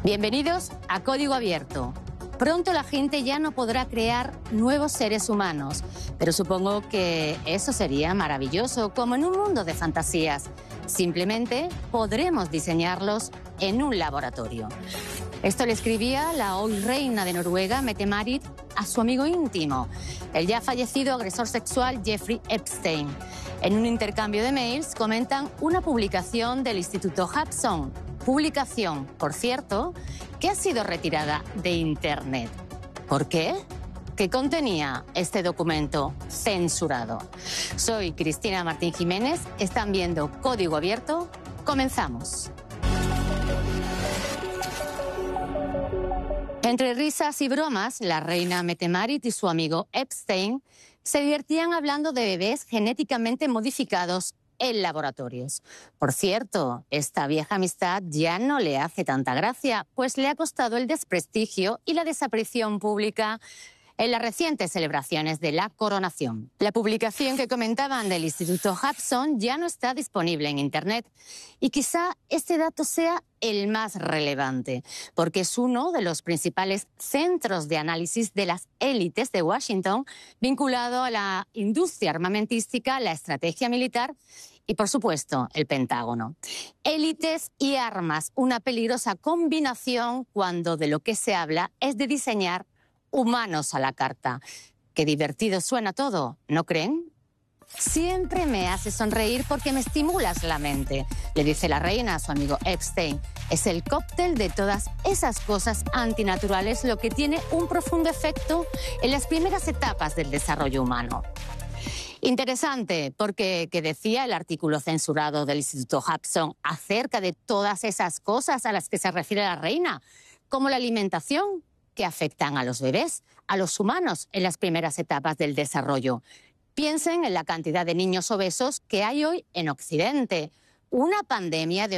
Bienvenidos a Código Abierto. Pronto la gente ya no podrá crear nuevos seres humanos, pero supongo que eso sería maravilloso, como en un mundo de fantasías. Simplemente podremos diseñarlos en un laboratorio. Esto le escribía la hoy reina de Noruega, Mette-Marit, a su amigo íntimo, el ya fallecido agresor sexual Jeffrey Epstein. En un intercambio de mails comentan una publicación del Instituto Hudson. Publicación, por cierto, que ha sido retirada de Internet. ¿Por qué? ¿Qué contenía este documento censurado? Soy Cristina Martín Jiménez, están viendo Código Abierto. Comenzamos. Entre risas y bromas, la reina Mette-Marit y su amigo Epstein se divertían hablando de bebés genéticamente modificados en laboratorios. Por cierto, esta vieja amistad ya no le hace tanta gracia, pues le ha costado el desprestigio y la desaparición pública en las recientes celebraciones de la coronación. La publicación que comentaban del Instituto Hudson ya no está disponible en Internet y quizá este dato sea el más relevante, porque es uno de los principales centros de análisis de las élites de Washington, vinculado a la industria armamentística, la estrategia militar y, por supuesto, el Pentágono. Élites y armas, una peligrosa combinación cuando de lo que se habla es de diseñar humanos a la carta. Qué divertido suena todo, ¿no creen? Siempre me hace sonreír porque me estimulas la mente, le dice la reina a su amigo Epstein. Es el cóctel de todas esas cosas antinaturales lo que tiene un profundo efecto en las primeras etapas del desarrollo humano. Interesante, porque ¿qué decía el artículo censurado del Instituto Hudson acerca de todas esas cosas a las que se refiere la reina, como la alimentación, que afectan a los bebés, a los humanos en las primeras etapas del desarrollo? Piensen en la cantidad de niños obesos que hay hoy en Occidente. Una pandemia de